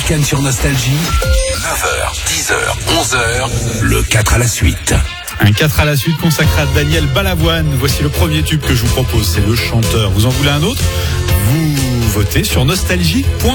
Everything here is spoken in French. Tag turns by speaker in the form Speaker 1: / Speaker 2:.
Speaker 1: week-end sur Nostalgie. 9h, 10h, 11h, le 4 à la suite.
Speaker 2: Un 4 à la suite consacré à Daniel Balavoine. Voici le premier tube que je vous propose, c'est Le Chanteur. Vous en voulez un autre ? Vous votez sur nostalgie.fr.